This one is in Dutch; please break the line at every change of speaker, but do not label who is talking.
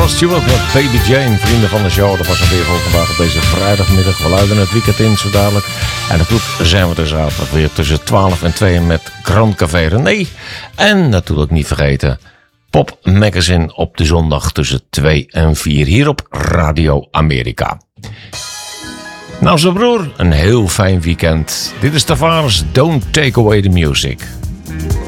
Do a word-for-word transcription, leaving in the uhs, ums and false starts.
Stewart met Baby Jane, vrienden van de show. Dat was het weer voor vandaag op deze vrijdagmiddag. We luiden het weekend in zo dadelijk. En de groep zijn we dus zaterdag weer tussen twaalf en twee met Grand Café René. En natuurlijk niet vergeten, Pop Magazine op de zondag tussen twee en vier hier op Radio Amerika. Nou, zijn broer, een heel fijn weekend. Dit is Tavares, Don't Take Away the Music.